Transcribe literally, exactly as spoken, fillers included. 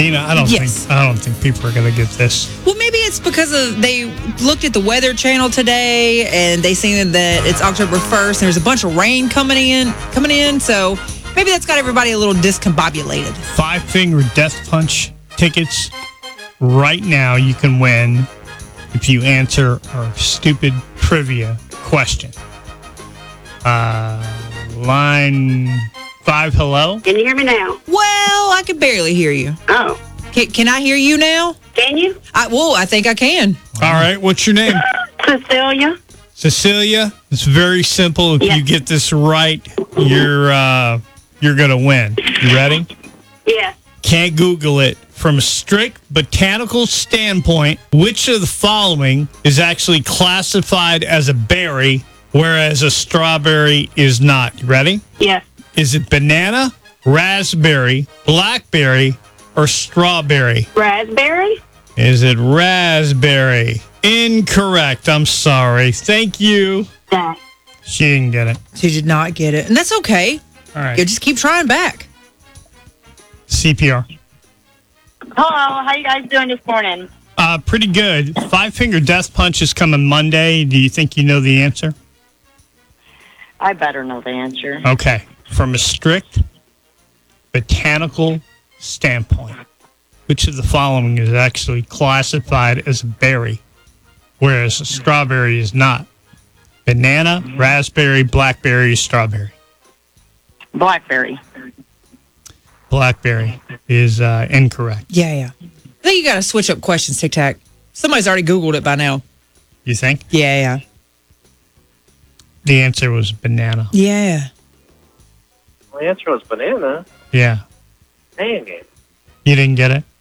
Dina, I don't Yes. think I don't think people are going to get this. Well, maybe it's because of they looked at the Weather Channel today and they seen that it's October first and there's a bunch of rain coming in, coming in. So maybe that's got everybody a little discombobulated. Five Finger Death Punch tickets right now. You can win if you answer our stupid trivia question. Uh, line five. Hello. Can you hear me now? Well, I can barely hear you. Oh, Can, can I hear you now? can you? I, whoa, I think I can. All right. What's your name? Cecilia? Cecilia. It's very simple. If Yeah. you get this right, you're uh, you're gonna win. You ready? Yes. Can't Google it. From a strict botanical standpoint, which of the following is actually classified as a berry, whereas a strawberry is not? You ready? Yes. Is it banana, raspberry, blackberry, or strawberry? Raspberry? Is it raspberry? Incorrect. I'm sorry. Thank you. That. She didn't get it. She did not get it. And that's okay. All right. You just keep trying back. C P R. Hello, how you guys doing this morning? Uh, pretty good. Five Finger Death Punch is coming Monday. Do you think you know the answer? I better know the answer. Okay. From a strict botanical standpoint, which of the following is actually classified as a berry, whereas a strawberry is not? Banana, raspberry, blackberry, strawberry. Blackberry. Blackberry is uh, incorrect. Yeah, yeah. I think you got to switch up questions, Tic Tac. Somebody's already Googled it by now. You think? Yeah, yeah. The answer was banana. Yeah. The answer was banana. Yeah. Dang it. You didn't get it?